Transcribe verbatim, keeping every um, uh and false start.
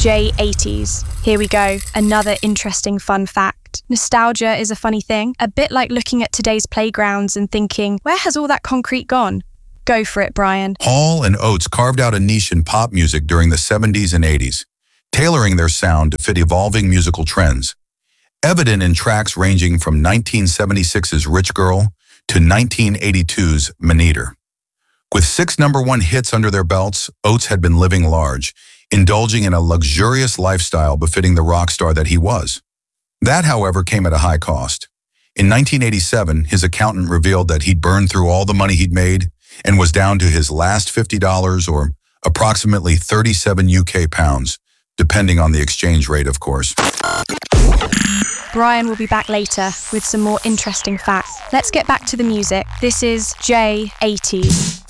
J eighties. Here we go, another interesting fun fact. Nostalgia is a funny thing, a bit like looking at today's playgrounds and thinking, where has all that concrete gone? Go for it, Brian. Hall and Oates carved out a niche in pop music during the seventies and eighties, tailoring their sound to fit evolving musical trends. Evident in tracks ranging from nineteen seventy-six's Rich Girl to nineteen eighty-two's Maneater. With six number one hits under their belts, Oates had been living large, indulging in a luxurious lifestyle befitting the rock star that he was. That, however, came at a high cost. In nineteen eighty-seven, his accountant revealed that he'd burned through all the money he'd made and was down to his last fifty dollars or approximately thirty-seven U K pounds, depending on the exchange rate, of course. Brian will be back later with some more interesting facts. Let's get back to the music. This is J eighties.